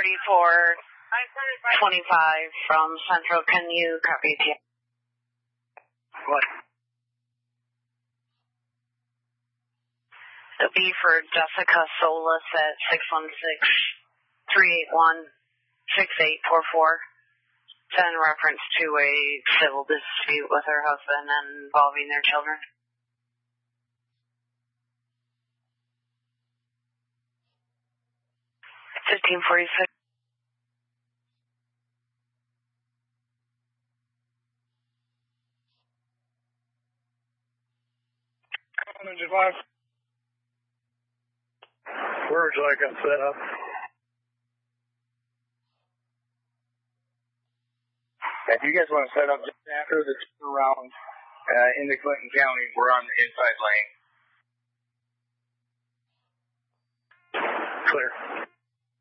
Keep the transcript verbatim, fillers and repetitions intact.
thirty-four twenty-five from Central. Can you copy it? What? The B for Jessica Solis at six one six, three eight one, six eight four four. It's in reference to a civil dispute with her husband and involving their children. fifteen forty-six. Five. Where would you like us set up? If you guys want to set up just after the round uh, in the Clinton County, we're on the inside lane. Clear.